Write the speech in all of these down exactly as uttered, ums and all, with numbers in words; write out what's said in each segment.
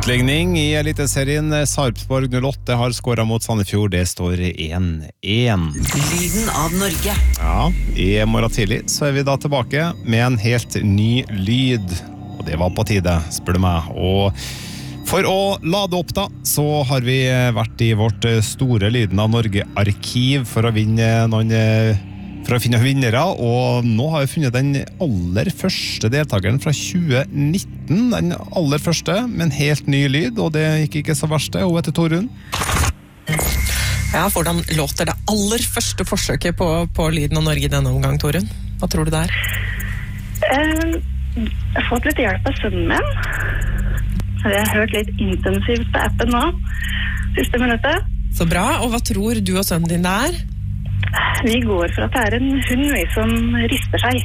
Utligning i Eliteserien. Sarpsborg null åtte har skåret mot Sandefjord. Det står én én. Lyden av Norge. Ja, i morgen tidlig så er vi da tilbake med en helt ny lyd. Og det var på tide, spør du meg. Og for å lade opp da, så har vi vært i vårt store Lyden av Norge-arkiv for å vinne noen... for å finne vinnere, og nå har jeg funnet den aller første deltakeren fra tjue nitten, den aller første, med en helt ny lyd, og det gikk ikke så verst det, hun heter Torunn. Ja, hvordan låter det aller første forsøket på, på Lyden av Norge denne omgang, Torunn? Hva tror du det er? Uh, jeg har fått litt hjelp av sønnen min. Jeg har hørt litt intensivt på appen nå, siste minuttet. Så bra, og hva tror du og sønnen din det er? Vi går for at det er en hund vi som rister seg.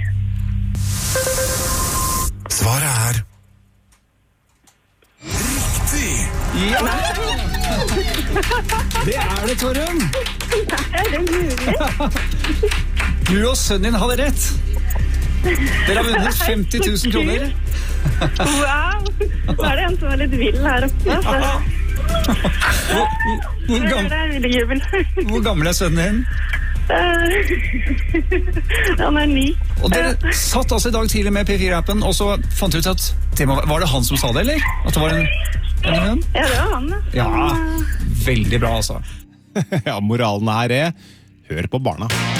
Svaret er riktig! Ja! Det er det, Torunn! Er det mulig? Du og sønnen din hadde rett. Dere har vunnet femti tusen kroner. Wow! Så er det en som er litt vill her oppe. Så. Hvor, hvor, gam det er veldig jubel. hvor gammel er sønnen din? Han er ny. Og dere satt altså i dag tidlig med P fire-appen, og så fant du ut at det må, var det han som sa det, eller? At det var en, en hund? Ja, det var han. Ja, veldig bra altså. Ja, moralen her er, hør på barna.